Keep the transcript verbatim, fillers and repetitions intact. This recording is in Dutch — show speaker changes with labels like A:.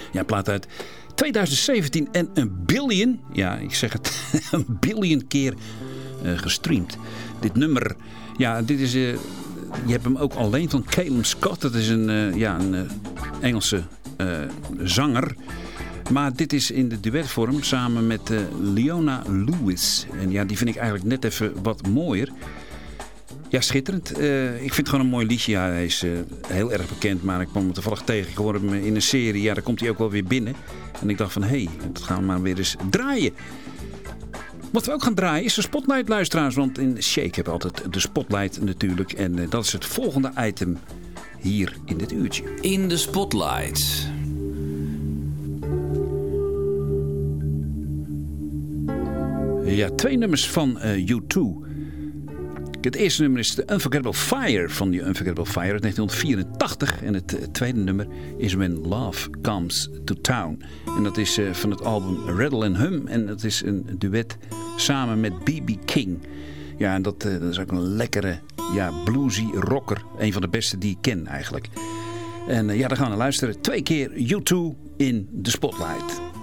A: Ja, plaat uit twintig zeventien en een billion, ja, ik zeg het, een billion keer uh, gestreamd. Dit nummer, ja, dit is, uh, je hebt hem ook alleen van Calum Scott. Dat is een, uh, ja, een uh, Engelse uh, zanger. Maar dit is in de duetvorm samen met uh, Leona Lewis. En ja, die vind ik eigenlijk net even wat mooier. Ja, schitterend. Uh, ik vind het gewoon een mooi liedje. Ja, hij is uh, heel erg bekend, maar ik kwam hem toevallig tegen. Ik hoorde hem in een serie. Ja, daar komt hij ook wel weer binnen. En ik dacht van, hé, hey, dat gaan we maar weer eens draaien. Wat we ook gaan draaien is de Spotlight, luisteraars. Want in Shake hebben we altijd de Spotlight natuurlijk. En uh, dat is het volgende item hier in dit uurtje.
B: In de Spotlight.
A: Ja, twee nummers van uh, U twee. Het eerste nummer is The Unforgettable Fire van The Unforgettable Fire uit negentien vierentachtig. En het uh, tweede nummer is When Love Comes to Town. En dat is uh, van het album Rattle and Hum. En dat is een duet samen met B B King. Ja, en dat, uh, dat is ook een lekkere, ja, bluesy rocker. Een van de beste die ik ken eigenlijk. En uh, ja, daar gaan we naar luisteren. Twee keer U twee in de Spotlight.